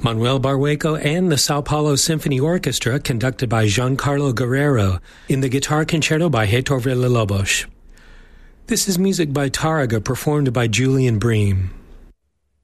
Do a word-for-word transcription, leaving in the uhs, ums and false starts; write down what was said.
Manuel Barrueco and the Sao Paulo Symphony Orchestra, conducted by Giancarlo Guerrero, in the Guitar Concerto by Heitor Villa-Lobos. This is music by Tárrega, performed by Julian Bream.